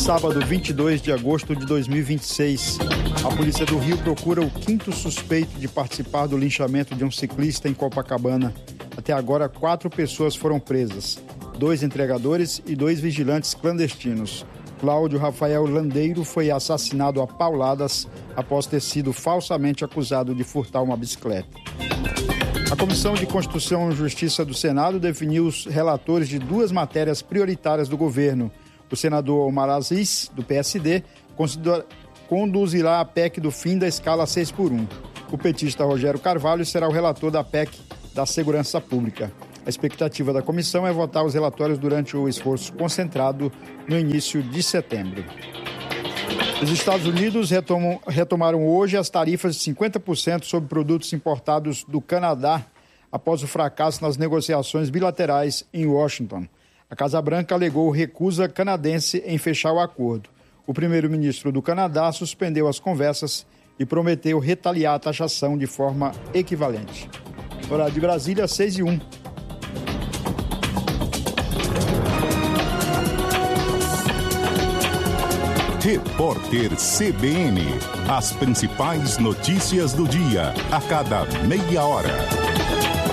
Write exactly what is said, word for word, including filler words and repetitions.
Sábado, vinte e dois de agosto de dois mil e vinte e seis. A polícia do Rio procura o quinto suspeito de participar do linchamento de um ciclista em Copacabana. Até agora, quatro pessoas foram presas. Dois entregadores e dois vigilantes clandestinos. Cláudio Rafael Landeiro foi assassinado a pauladas após ter sido falsamente acusado de furtar uma bicicleta. A Comissão de Constituição e Justiça do Senado definiu os relatores de duas matérias prioritárias do governo. O senador Omar Aziz, do P S D, conduzirá a P E C do fim da escala seis por um. O petista Rogério Carvalho será o relator da P E C da Segurança Pública. A expectativa da comissão é votar os relatórios durante o esforço concentrado no início de setembro. Os Estados Unidos retomam, retomaram hoje as tarifas de cinquenta por cento sobre produtos importados do Canadá após o fracasso nas negociações bilaterais em Washington. A Casa Branca alegou recusa canadense em fechar o acordo. O primeiro-ministro do Canadá suspendeu as conversas e prometeu retaliar a taxação de forma equivalente. Horário de Brasília, seis e um. Repórter C B N. As principais notícias do dia, a cada meia hora.